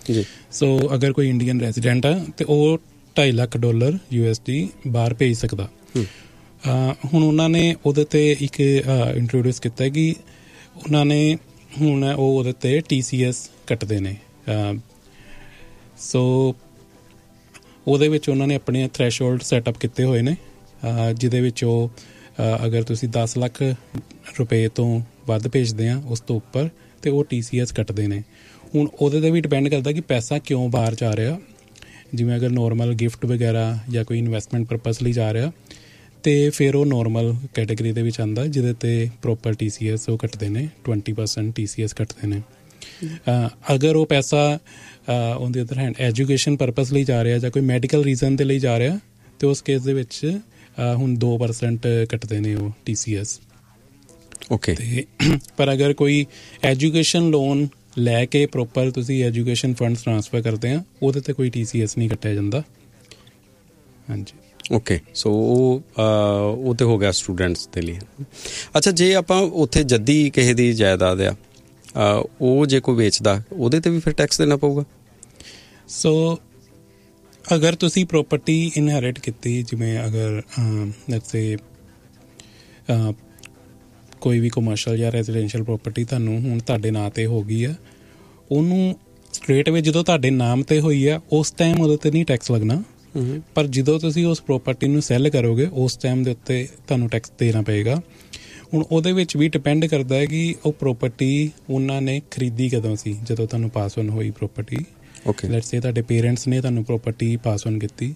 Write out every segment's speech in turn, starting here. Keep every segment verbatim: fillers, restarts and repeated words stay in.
ਜੀ। ਸੋ ਅਗਰ ਕੋਈ ਇੰਡੀਅਨ ਰੈਜ਼ੀਡੈਂਟ ਆ ਤੇ ਉਹ ਢਾਈ lakh dollar U S D ਬਾਹਰ ਭੇਜ ਸਕਦਾ। ਹੁਣ ਉਹਨਾਂ ਨੇ ਉਹਦੇ 'ਤੇ ਇੱਕ ਇੰਟਰੋਡਿਊਸ ਕੀਤਾ ਕਿ ਉਹਨਾਂ ਨੇ ਹੁਣ ਉਹ ਉਹਦੇ 'ਤੇ ਟੀ ਸੀ ਐਸ ਕੱਟਦੇ ਨੇ। ਸੋ ਉਹਦੇ ਵਿੱਚ ਉਹਨਾਂ ਨੇ ਆਪਣੇ ਥਰੈਸ਼ਹੋਲਡ ਸੈਟਅਪ ਕੀਤੇ ਹੋਏ ਨੇ, ਜਿਹਦੇ ਵਿੱਚ ਉਹ ਅਗਰ ਤੁਸੀਂ ਦਸ ਲੱਖ ਰੁਪਏ ਤੋਂ ਵੱਧ ਭੇਜਦੇ ਆ ਉਸ ਤੋਂ ਉੱਪਰ ਤੇ ਉਹ ਟੀ ਸੀ ਐਸ ਕੱਟਦੇ ਨੇ। ਹੁਣ ਉਹਦੇ 'ਤੇ ਵੀ ਡਿਪੈਂਡ ਕਰਦਾ ਕਿ ਪੈਸਾ ਕਿਉਂ ਬਾਹਰ ਜਾ ਰਿਹਾ। ਜਿਵੇਂ ਅਗਰ ਨੋਰਮਲ ਗਿਫਟ ਵਗੈਰਾ ਜਾਂ ਕੋਈ ਇਨਵੈਸਟਮੈਂਟ ਪਰਪਸ ਲਈ ਜਾ ਰਿਹਾ ਤੇ ਫਿਰ ਉਹ ਨੋਰਮਲ ਕੈਟੇਗਰੀ ਦੇ ਵਿੱਚ ਆਉਂਦਾ, ਜਿਹਦੇ 'ਤੇ ਪ੍ਰੋਪਰ ਟੀ ਸੀ ਐਸ ਉਹ ਕੱਟਦੇ ਨੇ, twenty percent T C S ਕੱਟਦੇ ਨੇ। ਅਗਰ ਉਹ ਪੈਸਾ on the other hand education purpose ਲਈ ਜਾ ਰਿਹਾ ਜਾਂ ਕੋਈ ਮੈਡੀਕਲ ਰੀਜ਼ਨ ਦੇ ਲਈ ਜਾ ਰਿਹਾ ਤੇ ਉਸ ਕੇਸ ਦੇ ਵਿੱਚ ਹੁਣ ਦੋ ਪਰਸੈਂਟ ਕੱਟਦੇ ਨੇ ਉਹ ਟੀ ਸੀ ਐਸ। ਓਕੇ। ਤੇ ਪਰ ਅਗਰ ਕੋਈ ਐਜੂਕੇਸ਼ਨ ਲੋਨ ਲੈ ਕੇ ਪ੍ਰੋਪਰ ਤੁਸੀਂ ਐਜੂਕੇਸ਼ਨ ਫੰਡਸ ਟ੍ਰਾਂਸਫਰ ਕਰਦੇ ਆ, ਉਹਦੇ 'ਤੇ ਕੋਈ ਟੀ ਸੀ ਐਸ ਨਹੀਂ ਕੱਟਿਆ ਜਾਂਦਾ। ਹਾਂਜੀ। ਓਕੇ। ਸੋ ਉਹ ਉਹ ਤਾਂ ਹੋ ਗਿਆ ਸਟੂਡੈਂਟਸ ਦੇ ਲਈ। ਅੱਛਾ, ਜੇ ਆਪਾਂ ਉੱਥੇ ਜੱਦੀ ਕਿਸੇ ਦੀ ਜਾਇਦਾਦ ਆ, ਉਹ ਜੇ ਕੋਈ ਵੇਚਦਾ ਉਹਦੇ 'ਤੇ ਵੀ ਫਿਰ ਟੈਕਸ ਦੇਣਾ ਪਊਗਾ? ਸੋ ਅਗਰ ਤੁਸੀਂ ਪ੍ਰੋਪਰਟੀ ਇਨਹੈਰਿਟ ਕੀਤੀ, ਜਿਵੇਂ ਅਗਰ ਲੈਟਸ ਸੇ ਕੋਈ ਵੀ ਕਮਰਸ਼ੀਅਲ ਜਾਂ ਰੈਜ਼ੀਡੈਂਸ਼ੀਅਲ ਪ੍ਰੋਪਰਟੀ ਤੁਹਾਨੂੰ ਹੁਣ ਤੁਹਾਡੇ ਨਾਂ 'ਤੇ ਹੋ ਗਈ ਆ, ਉਹਨੂੰ ਸਟ੍ਰੇਟ ਵੇ ਜਦੋਂ ਤੁਹਾਡੇ ਨਾਮ 'ਤੇ ਹੋਈ ਆ ਉਸ ਟਾਈਮ ਉਹਦੇ 'ਤੇ ਨਹੀਂ ਟੈਕਸ ਲੱਗਣਾ। ਪਰ ਜਦੋਂ ਤੁਸੀਂ ਉਸ ਪ੍ਰੋਪਰਟੀ ਨੂੰ ਸੈੱਲ ਕਰੋਗੇ ਉਸ ਟਾਈਮ ਦੇ ਉੱਤੇ ਤੁਹਾਨੂੰ ਟੈਕਸ ਦੇਣਾ ਪਏਗਾ। ਹੁਣ ਉਹਦੇ ਵਿੱਚ ਵੀ ਡਿਪੈਂਡ ਕਰਦਾ ਹੈ ਕਿ ਉਹ ਪ੍ਰੋਪਰਟੀ ਉਹਨਾਂ ਨੇ ਖਰੀਦੀ ਕਦੋਂ ਸੀ। ਜਦੋਂ ਤੁਹਾਨੂੰ ਪਾਸ ਔਨ ਹੋਈ ਪ੍ਰੋਪਰਟੀ, ਲੈਟਸ ਸੇ ਤੁਹਾਡੇ ਪੇਰੈਂਟਸ ਨੇ ਤੁਹਾਨੂੰ ਪ੍ਰੋਪਰਟੀ ਪਾਸ ਔਨ ਕੀਤੀ,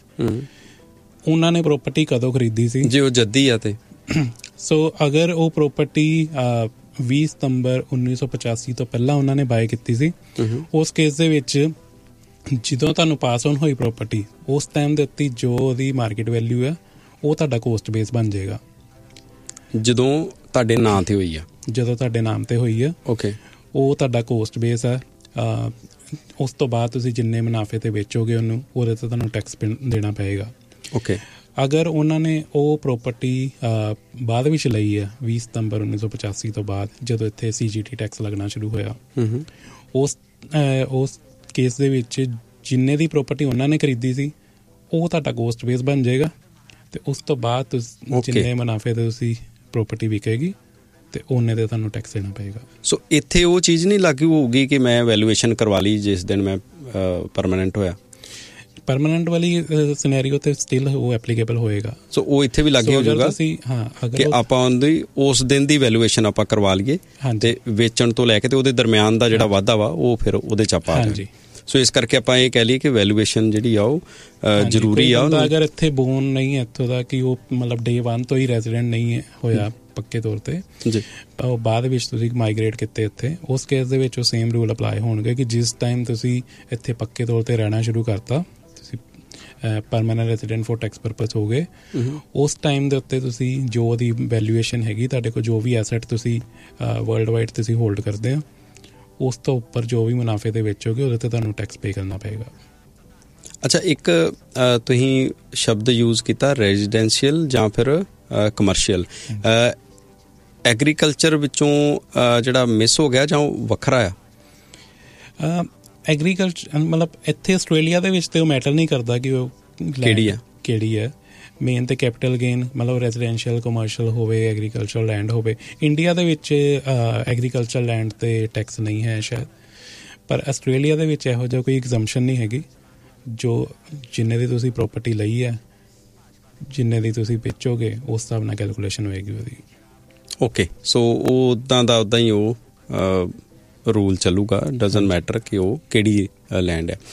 ਉਹਨਾਂ ਨੇ ਪ੍ਰੋਪਰਟੀ ਕਦੋਂ ਖਰੀਦੀ ਸੀ ਜੇ ਉਹ ਜੱਦੀ ਆ ਤੇ। ਸੋ ਅਗਰ ਉਹ ਪ੍ਰੋਪਰਟੀ ਵੀਹ ਸਤੰਬਰ ਉੱਨੀ ਸੌ ਪਚਾਸੀ ਤੋਂ ਪਹਿਲਾਂ ਉਹਨਾਂ ਨੇ ਬਾਏ ਕੀਤੀ ਸੀ, ਉਸ ਕੇਸ ਦੇ ਵਿੱਚ ਜਦੋਂ ਤੁਹਾਨੂੰ ਪਾਸ ਔਨ ਹੋਈ ਪ੍ਰੋਪਰਟੀ ਉਸ ਟਾਈਮ ਦੇ ਉੱਤੇ ਜੋ ਉਹਦੀ ਮਾਰਕੀਟ ਵੈਲਿਊ ਹੈ ਉਹ ਤੁਹਾਡਾ ਕੋਸਟ ਬੇਸ ਬਣ ਜਾਏਗਾ। ਜਦੋਂ ਤੁਹਾਡੇ ਨਾਂ 'ਤੇ ਹੋਈ ਆ? ਜਦੋਂ ਤੁਹਾਡੇ ਨਾਮ 'ਤੇ ਹੋਈ ਆ, ਓਕੇ, ਉਹ ਤੁਹਾਡਾ ਕੋਸਟ ਬੇਸ ਹੈ। ਉਸ ਤੋਂ ਬਾਅਦ ਤੁਸੀਂ ਜਿੰਨੇ ਮੁਨਾਫੇ 'ਤੇ ਵੇਚੋਗੇ ਉਹਨੂੰ, ਉਹਦੇ 'ਤੇ ਤੁਹਾਨੂੰ ਟੈਕਸ ਦੇਣਾ ਪਏਗਾ। ਓਕੇ। ਅਗਰ ਉਹਨਾਂ ਨੇ ਉਹ ਪ੍ਰੋਪਰਟੀ ਬਾਅਦ ਵਿੱਚ ਲਈ ਹੈ ਵੀਹ ਸਤੰਬਰ ਉੱਨੀ ਸੌ ਪਚਾਸੀ ਤੋਂ ਬਾਅਦ, ਜਦੋਂ ਇੱਥੇ ਸੀ ਜੀ ਟੀ ਟੈਕਸ ਲੱਗਣਾ ਸ਼ੁਰੂ ਹੋਇਆ, ਉਸ ਉਸ ਕੇਸ ਦੇ ਵਿੱਚ ਜਿੰਨੇ ਦੀ ਪ੍ਰੋਪਰਟੀ ਉਹਨਾਂ ਨੇ ਖਰੀਦੀ ਸੀ ਉਹ ਤੁਹਾਡਾ ਕੋਸਟ ਬੇਸ ਬਣ ਜਾਏਗਾ ਤੇ ਉਸ ਤੋਂ ਬਾਅਦ ਤੁਸੀਂ ਜਿੰਨੇ ਮੁਨਾਫੇ 'ਤੇ ਤੁਸੀਂ ਪ੍ਰੋਪਰਟੀ ਵਿਕੇਗੀ ਤੇ ਉਹਨੇ 'ਤੇ ਤੁਹਾਨੂੰ ਟੈਕਸ ਦੇਣਾ ਪਏਗਾ। ਸੋ ਇੱਥੇ ਉਹ ਚੀਜ਼ ਨਹੀਂ ਲਾਗੂ ਹੋਊਗੀ ਕਿ ਮੈਂ ਵੈਲੂਏਸ਼ਨ ਕਰਵਾ ਲਈ ਜਿਸ ਦਿਨ ਮੈਂ ਪਰਮਾਨੈਂਟ ਹੋਇਆ? ਪਰਮਾਨੈਂਟ ਵਾਲੀ ਸਿਨੈਰੀਓ ਤੇ ਸਟਿਲ ਉਹ ਐਪਲੀਕੇਬਲ ਹੋਏਗਾ। ਸੋ ਉਹ ਇੱਥੇ ਵੀ ਲਾਗੂ ਹੋ ਜਾਊਗਾ ਕਿ ਆਪਾਂ ਉਹਦੀ ਉਸ ਦਿਨ ਦੀ ਵੈਲੂਏਸ਼ਨ ਆਪਾਂ ਕਰਵਾ ਲਈਏ ਤੇ ਵੇਚਣ ਤੋਂ ਲੈ ਕੇ ਤੇ ਉਹਦੇ ਦਰਮਿਆਨ ਦਾ ਜਿਹੜਾ ਵਾਧਾ ਵਾ ਉਹ ਫਿਰ ਉਹਦੇ 'ਚ ਆਪਾਂ। ਹਾਂਜੀ। ਸੋ ਇਸ ਕਰਕੇ ਆਪਾਂ ਇਹ ਕਹਿ ਲਈਏ ਕਿ ਵੈਲੂਏਸ਼ਨ ਜਿਹੜੀ ਆ ਉਹ ਜ਼ਰੂਰੀ ਆ। ਅਗਰ ਇੱਥੇ ਬੋਨ ਨਹੀਂ ਹੈ ਇੱਥੋਂ ਦਾ, ਕਿ ਉਹ ਮਤਲਬ ਡੇ ਵਨ ਤੋਂ ਹੀ ਰੈਜ਼ੀਡੈਂਟ ਨਹੀਂ ਹੋਇਆ ਪੱਕੇ ਤੌਰ 'ਤੇ ਜੀ, ਉਹ ਬਾਅਦ ਵਿੱਚ ਤੁਸੀਂ ਮਾਈਗ੍ਰੇਟ ਕੀਤੇ ਇੱਥੇ, ਉਸ ਕੇਸ ਦੇ ਵਿੱਚ ਉਹ ਸੇਮ ਰੂਲ ਅਪਲਾਈ ਹੋਣਗੇ ਕਿ ਜਿਸ ਟਾਈਮ ਤੁਸੀਂ ਇੱਥੇ ਪੱਕੇ ਤੌਰ 'ਤੇ ਰਹਿਣਾ ਸ਼ੁਰੂ ਕਰਤਾ, ਤੁਸੀਂ permanent resident four tax purpose ਹੋ ਗਏ, ਉਸ ਟਾਈਮ ਦੇ ਉੱਤੇ ਤੁਸੀਂ ਜੋ ਉਹਦੀ ਵੈਲੂਏਸ਼ਨ ਹੈਗੀ ਤੁਹਾਡੇ ਕੋਲ, ਜੋ ਵੀ ਐਸੈਟ ਤੁਸੀਂ ਵਰਲਡ ਵਾਈਡ ਤੁਸੀਂ ਹੋਲਡ ਕਰਦੇ ਹੋ, ਉਸ ਤੋਂ ਉੱਪਰ ਜੋ ਵੀ ਮੁਨਾਫੇ ਦੇ ਵੇਚੋਗੇ ਉਹਦੇ 'ਤੇ ਤੁਹਾਨੂੰ ਟੈਕਸ ਪੇ ਕਰਨਾ ਪਏਗਾ। ਅੱਛਾ, ਇੱਕ ਤੁਸੀਂ ਸ਼ਬਦ ਯੂਜ਼ ਕੀਤਾ ਰੈਜ਼ੀਡੈਂਸ਼ੀਅਲ ਜਾਂ ਫਿਰ ਕਮਰਸ਼ੀਅਲ, ਐਗਰੀਕਲਚਰ ਵਿੱਚੋਂ ਜਿਹੜਾ ਮਿਸ ਹੋ ਗਿਆ ਜਾਂ ਉਹ ਵੱਖਰਾ ਆ? ਐਗਰੀਕਲਚਰ ਮਤਲਬ ਇੱਥੇ ਆਸਟ੍ਰੇਲੀਆ ਦੇ ਵਿੱਚ ਤੇ ਉਹ ਮੈਟਰ ਨਹੀਂ ਕਰਦਾ ਕਿ ਉਹ ਕਿਹੜੀ ਆ ਕਿਹੜੀ ਹੈ ਮੇਨ ਤੇ ਕੈਪੀਟਲ ਗੇਨ, ਮਤਲਬ ਰੈਜ਼ੀਡੈਂਸ਼ੀਅਲ ਕਮਰਸ਼ੀਅਲ ਹੋਵੇ, ਐਗਰੀਕਲਚਰ ਲੈਂਡ ਹੋਵੇ। ਇੰਡੀਆ ਦੇ ਵਿੱਚ ਐਗਰੀਕਲਚਰ ਲੈਂਡ 'ਤੇ ਟੈਕਸ ਨਹੀਂ ਹੈ ਸ਼ਾਇਦ, ਪਰ ਆਸਟ੍ਰੇਲੀਆ ਦੇ ਵਿੱਚ ਇਹੋ ਜਿਹਾ ਕੋਈ ਐਗਜ਼ੰਪਸ਼ਨ ਨਹੀਂ ਹੈਗੀ। ਜੋ ਜਿੰਨੇ ਦੀ ਤੁਸੀਂ ਪ੍ਰੋਪਰਟੀ ਲਈ ਹੈ, ਜਿੰਨੇ ਦੀ ਤੁਸੀਂ ਵੇਚੋਗੇ ਉਸ ਹਿਸਾਬ ਨਾਲ ਕੈਲਕੂਲੇਸ਼ਨ ਹੋਏਗੀ ਉਹਦੀ। ਓਕੇ। ਸੋ ਉਹ ਉੱਦਾਂ ਦਾ ਉੱਦਾਂ ਹੀ ਉਹ ਰੂਲ ਚੱਲੂਗਾ, ਡਜ਼ਨਟ ਮੈਟਰ ਕਿ ਉਹ ਕਿਹੜੀ ਲੈਂਡ ਹੈ।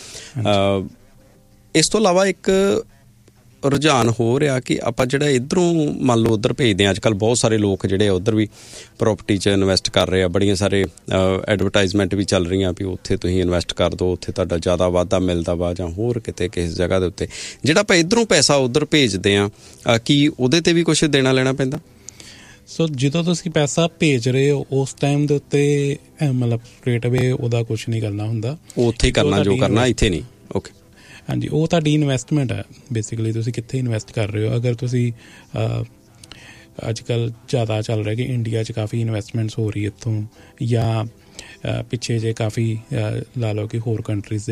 ਇਸ ਤੋਂ ਇਲਾਵਾ ਇੱਕ ਰੁਝਾਨ ਹੋ ਰਿਹਾ ਕਿ ਆਪਾਂ ਜਿਹੜਾ ਇੱਧਰੋਂ ਮੰਨ ਲਓ ਉੱਧਰ ਭੇਜਦੇ ਹਾਂ, ਅੱਜ ਕੱਲ੍ਹ ਬਹੁਤ ਸਾਰੇ ਲੋਕ ਜਿਹੜੇ ਆ ਉੱਧਰ ਵੀ ਪ੍ਰੋਪਰਟੀ 'ਚ ਇਨਵੈਸਟ ਕਰ ਰਹੇ ਆ, ਬੜੀਆਂ ਸਾਰੇ ਐਡਵਰਟਾਈਜ਼ਮੈਂਟ ਵੀ ਚੱਲ ਰਹੀਆਂ ਵੀ ਉੱਥੇ ਤੁਸੀਂ ਇਨਵੈਸਟ ਕਰ ਦਿਓ, ਉੱਥੇ ਤੁਹਾਡਾ ਜ਼ਿਆਦਾ ਵਾਧਾ ਮਿਲਦਾ ਵਾ, ਜਾਂ ਹੋਰ ਕਿਤੇ ਕਿਸੇ ਜਗ੍ਹਾ ਦੇ ਉੱਤੇ। ਜਿਹੜਾ ਆਪਾਂ ਇੱਧਰੋਂ ਪੈਸਾ ਉੱਧਰ ਭੇਜਦੇ ਹਾਂ, ਕੀ ਉਹਦੇ 'ਤੇ ਵੀ ਕੁਛ ਦੇਣਾ ਲੈਣਾ ਪੈਂਦਾ? ਸੋ ਜਦੋਂ ਤੁਸੀਂ ਪੈਸਾ ਭੇਜ ਰਹੇ ਹੋ ਉਸ ਟਾਈਮ ਦੇ ਉੱਤੇ ਮਤਲਬ ਸਟ੍ਰੇਟ ਅਵੇ ਉਹਦਾ ਕੁਛ ਨਹੀਂ ਕਰਨਾ ਹੁੰਦਾ, ਉਹ ਉੱਥੇ ਹੀ ਕਰਨਾ ਜੋ ਕਰਨਾ, ਇੱਥੇ ਨਹੀਂ। ਓਕੇ। ਹਾਂਜੀ, ਉਹ ਤੁਹਾਡੀ ਇਨਵੈਸਟਮੈਂਟ ਹੈ ਬੇਸਿਕਲੀ, ਤੁਸੀਂ ਕਿੱਥੇ ਇਨਵੈਸਟ ਕਰ ਰਹੇ ਹੋ। ਅਗਰ ਤੁਸੀਂ ਅੱਜ ਕੱਲ੍ਹ ਜ਼ਿਆਦਾ ਚੱਲ ਰਿਹਾ ਕਿ ਇੰਡੀਆ 'ਚ ਕਾਫੀ ਇਨਵੈਸਟਮੈਂਟਸ ਹੋ ਰਹੀ ਇੱਥੋਂ, ਜਾਂ ਪਿੱਛੇ ਜੇ ਕਾਫੀ ਲਾ ਲਓ ਕਿ ਹੋਰ ਕੰਟਰੀਜ਼